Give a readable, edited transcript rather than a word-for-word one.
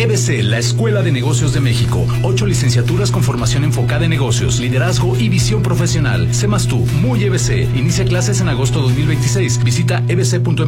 EBC, la Escuela de Negocios de México. 8 licenciaturas con formación enfocada en negocios, liderazgo y visión profesional. Sé más tú, muy EBC. Inicia clases en agosto 2026. Visita ebc.mx.